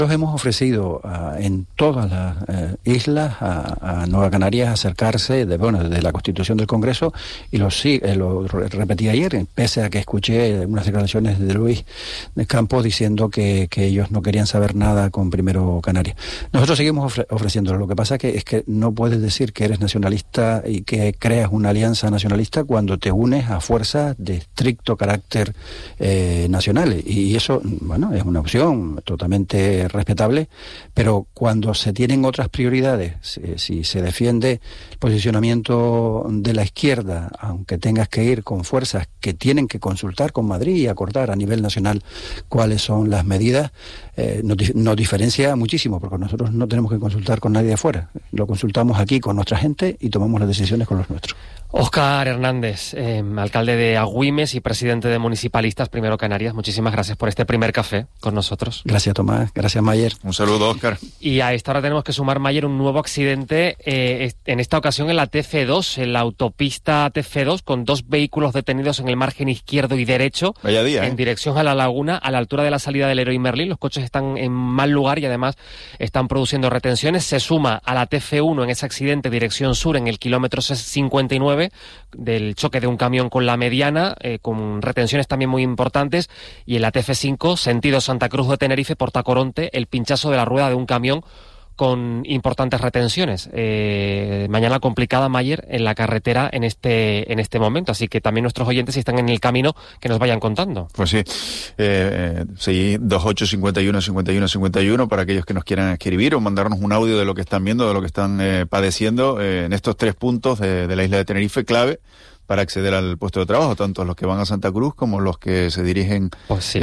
Hemos ofrecido en todas las islas a Nueva Canarias acercarse desde la Constitución del Congreso, y lo repetí ayer, pese a que escuché unas declaraciones de Luis de Campos diciendo que ellos no querían saber nada con Primero Canarias. Nosotros seguimos ofreciéndolo. Lo que pasa es que no puedes decir que eres nacionalista y que creas una alianza nacionalista cuando te unes a fuerzas de estricto carácter nacional, y eso, bueno, es una opción totalmente respetable, pero cuando se tienen otras prioridades, si se defiende el posicionamiento de la izquierda, aunque tengas que ir con fuerzas que tienen que consultar con Madrid y acordar a nivel nacional cuáles son las medidas, nos diferencia muchísimo, porque nosotros no tenemos que consultar con nadie de afuera, lo consultamos aquí con nuestra gente y tomamos las decisiones con los nuestros. Óscar Hernández, alcalde de Agüimes y presidente de Municipalistas Primero Canarias, muchísimas gracias por este primer café con nosotros. Gracias, Tomás. Gracias, Mayer. Un saludo, Óscar. Y a esta hora tenemos que sumar, Mayer, un nuevo accidente, en esta ocasión en la TF2, en la autopista TF2, con 2 vehículos detenidos en el margen izquierdo y derecho. Vaya día, en dirección a la laguna, a la altura de la salida del Leroy Merlin. Los coches están en mal lugar y además están produciendo retenciones. Se suma a la TF1 en ese accidente dirección sur, en el kilómetro 59, del choque de un camión con la mediana, con retenciones también muy importantes, y en la TF5, sentido Santa Cruz de Tenerife, Portacoronte, el pinchazo de la rueda de un camión con importantes retenciones. Mañana complicada, Mayer, en la carretera en este momento, así que también nuestros oyentes, si están en el camino, que nos vayan contando. Pues sí, 28 51 51 51 para aquellos que nos quieran escribir o mandarnos un audio de lo que están viendo, de lo que están padeciendo en estos 3 puntos de la isla de Tenerife, clave para acceder al puesto de trabajo, tanto los que van a Santa Cruz como los que se dirigen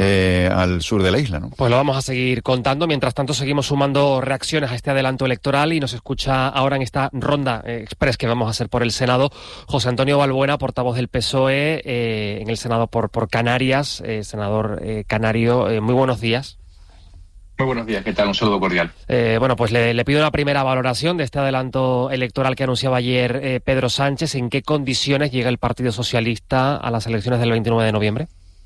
al sur de la isla, ¿no? Pues lo vamos a seguir contando. Mientras tanto, seguimos sumando reacciones a este adelanto electoral, y nos escucha ahora en esta ronda express que vamos a hacer por el Senado José Antonio Balbuena, portavoz del PSOE en el Senado por Canarias, senador canario. Muy buenos días. Muy buenos días, ¿qué tal? Un saludo cordial. Bueno, pues le pido una primera valoración de este adelanto electoral que anunciaba ayer Pedro Sánchez. ¿En qué condiciones llega el Partido Socialista a las elecciones del 29 de noviembre?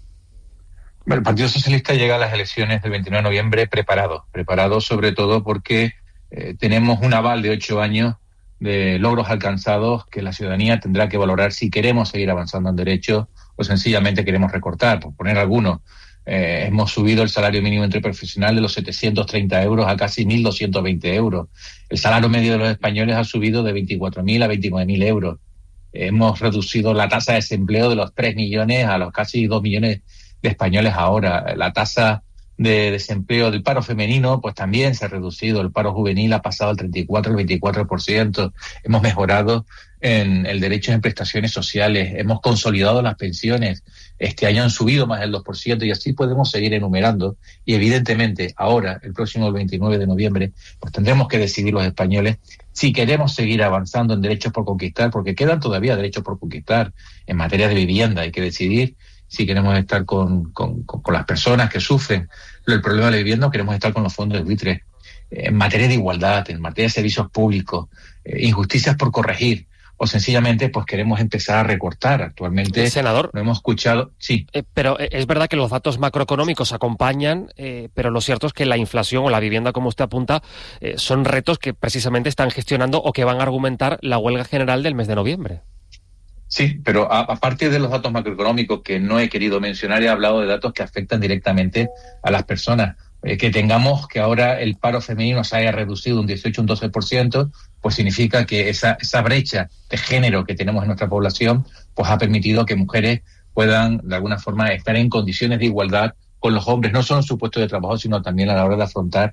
Bueno, el Partido Socialista llega a las elecciones del 29 de noviembre preparado sobre todo porque tenemos un aval de 8 años de logros alcanzados que la ciudadanía tendrá que valorar si queremos seguir avanzando en derechos o sencillamente queremos recortar, por poner algunos. Hemos subido el salario mínimo interprofesional de los 730 euros a casi 1.220 euros. El salario medio de los españoles ha subido de 24.000 a 29.000 euros. Hemos reducido la tasa de desempleo de los 3 millones a los casi 2 millones de españoles ahora. La tasa de desempleo del paro femenino pues también se ha reducido. El paro juvenil ha pasado al 34, al 24%. Hemos mejorado en el derecho en prestaciones sociales. Hemos consolidado las pensiones. Este año han subido más del 2%, y así podemos seguir enumerando. Y evidentemente ahora, el próximo 29 de noviembre, pues tendremos que decidir los españoles si queremos seguir avanzando en derechos por conquistar, porque quedan todavía derechos por conquistar en materia de vivienda. Hay que decidir si queremos estar con las personas que sufren el problema de la vivienda o queremos estar con los fondos de buitre. En materia de igualdad, en materia de servicios públicos, injusticias por corregir, o sencillamente pues queremos empezar a recortar. Actualmente, senador, lo hemos escuchado, sí. Pero es verdad que los datos macroeconómicos acompañan, pero lo cierto es que la inflación o la vivienda, como usted apunta, son retos que precisamente están gestionando o que van a argumentar la huelga general del mes de noviembre. Sí, pero aparte de los datos macroeconómicos que no he querido mencionar, he hablado de datos que afectan directamente a las personas. Que tengamos que ahora el paro femenino se haya reducido un 18, un 12%, pues significa que esa brecha de género que tenemos en nuestra población pues ha permitido que mujeres puedan de alguna forma estar en condiciones de igualdad con los hombres, no solo en su puesto de trabajo, sino también a la hora de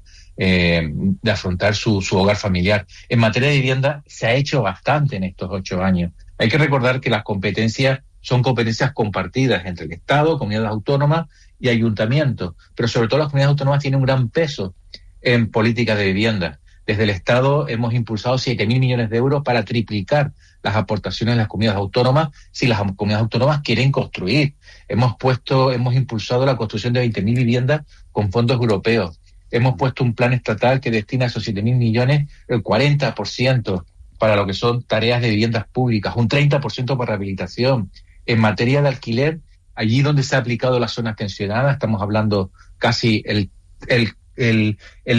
afrontar su hogar familiar. En materia de vivienda se ha hecho bastante en estos 8 años. Hay que recordar que las competencias son competencias compartidas entre el Estado, comunidades autónomas y ayuntamientos, pero sobre todo las comunidades autónomas tienen un gran peso en políticas de vivienda. Desde el Estado hemos impulsado 7.000 millones de euros para triplicar las aportaciones de las comunidades autónomas si las comunidades autónomas quieren construir. Hemos impulsado la construcción de 20.000 viviendas con fondos europeos. Hemos puesto un plan estatal que destina a esos 7.000 millones el 40% para lo que son tareas de viviendas públicas, un 30% para rehabilitación. En materia de alquiler, allí donde se ha aplicado las zonas tensionadas, estamos hablando casi el el